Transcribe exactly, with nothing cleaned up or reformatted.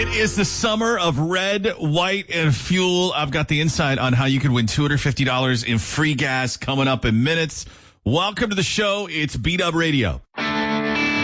It is the summer of red, white, and fuel. I've got the insight on how you could win two hundred fifty dollars in free gas coming up in minutes. Welcome to the show. It's B-Dub Radio.